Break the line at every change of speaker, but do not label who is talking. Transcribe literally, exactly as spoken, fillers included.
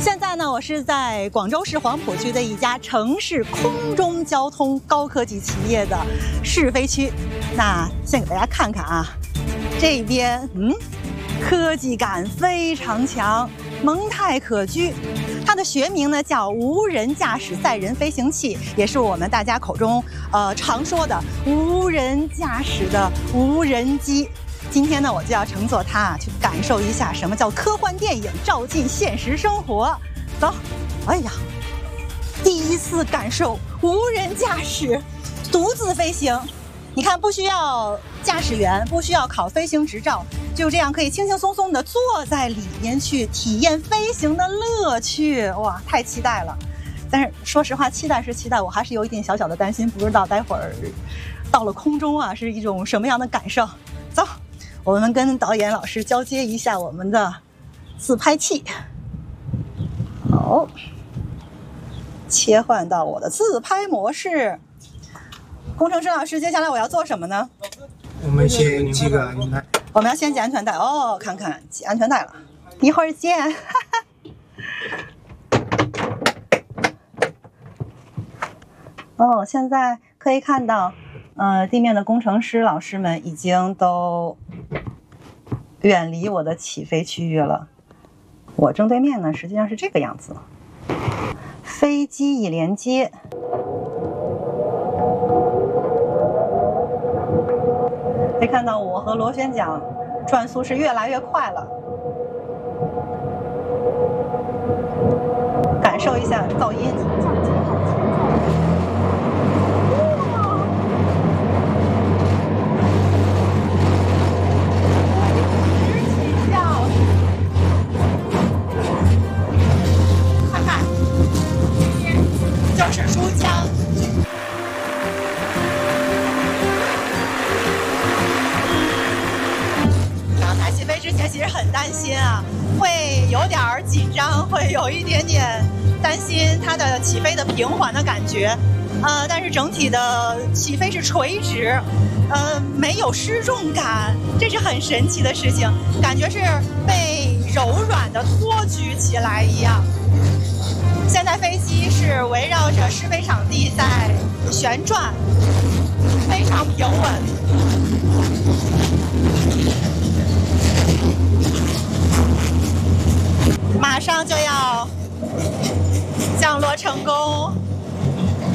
现在呢，我是在广州市黄埔区的一家城市空中交通高科技企业的试飞区。那先给大家看看啊，这边嗯，科技感非常强，蒙太可居。它的学名呢叫无人驾驶载人飞行器，也是我们大家口中呃常说的无人驾驶的无人机。今天呢，我就要乘坐它去感受一下什么叫科幻电影照进现实生活。走，哎呀，第一次感受无人驾驶，独自飞行。你看，不需要驾驶员，不需要考飞行执照，就这样可以轻轻松松地坐在里面去体验飞行的乐趣。哇，太期待了！但是说实话，期待是期待，我还是有一点小小的担心，不知道待会儿到了空中啊，是一种什么样的感受。走。我们跟导演老师交接一下我们的自拍器。好，切换到我的自拍模式。工程师老师，接下来我要做什么呢？
我们先系个安全带。
我们要先系安全带哦，看看系安全带了，一会儿见。哈哈。哦，现在可以看到。呃，地面的工程师老师们已经都远离我的起飞区域了。我正对面呢，实际上是这个样子。飞机已连接，可以看到我和螺旋桨转速是越来越快了。感受一下噪音。就是珠江。刚才起飞之前其实很担心啊，会有点紧张，会有一点点担心它的起飞的平缓的感觉。呃，但是整体的起飞是垂直，呃，没有失重感，这是很神奇的事情，感觉是被柔软的托举起来一样。现在飞机是围绕着试飞场地在旋转，非常平稳。马上就要降落成功。